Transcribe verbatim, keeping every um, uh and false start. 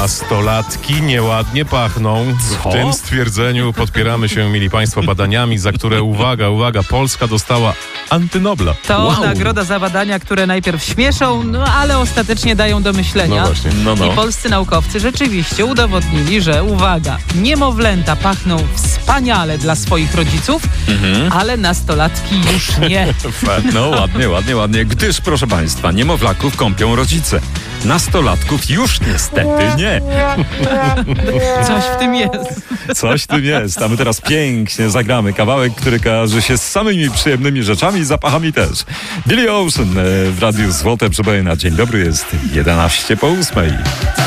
Nastolatki nieładnie pachną. Co? W tym stwierdzeniu podpieramy się, mili Państwo, badaniami, za które, uwaga, uwaga, Polska dostała antynobla. To Wow. nagroda za badania, które najpierw śmieszą, no ale ostatecznie dają do myślenia. No właśnie. No, no. I polscy naukowcy rzeczywiście udowodnili, że uwaga, niemowlęta pachną wspaniale dla swoich rodziców, Mhm. ale nastolatki już nie. No ładnie, ładnie, ładnie. Gdyż, proszę Państwa, niemowlaków kąpią rodzice. Nastolatków już niestety nie. Coś w tym jest. Coś w tym jest. A my teraz pięknie zagramy kawałek, który kojarzy się z samymi przyjemnymi rzeczami i zapachami też. Billy Ocean e, w Radiu Złote Przeboje na dzień dobry jest jedenaście po ósmej.